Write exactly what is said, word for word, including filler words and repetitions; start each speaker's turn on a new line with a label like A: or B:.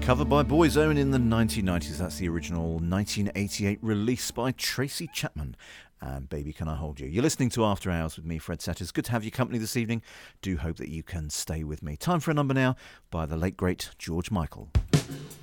A: Covered by Boyzone in the nineteen nineties. That's the original nineteen eighty-eight release by Tracy Chapman. And Baby Can I Hold You. You're listening to After Hours with me, Fred Setters. Good to have your company this evening. Do hope that you can stay with me. Time for a number now by the late, great George Michael.